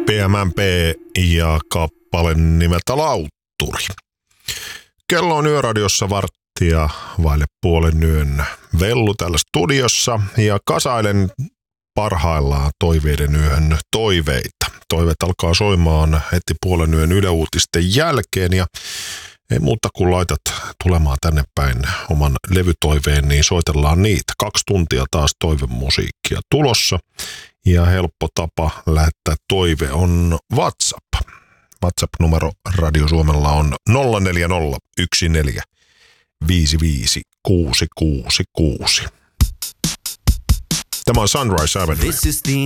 PMMP ja kappale nimeltä Lautturi. Kello on Yöradiossa 1:15 vellu täällä studiossa ja kasailen parhaillaan toiveiden yön toiveita. Toiveet alkaa soimaan heti 1:30 Yle Uutisten jälkeen ja ei muuta kuin laitat tulemaan tänne päin oman levytoiveen, niin soitellaan niitä. 2 tuntia taas toivemusiikkia tulossa ja helppo tapa lähettää toive on WhatsApp. WhatsApp-numero Radio Suomella on 0401455666. Tämä on Sunrise Avenue.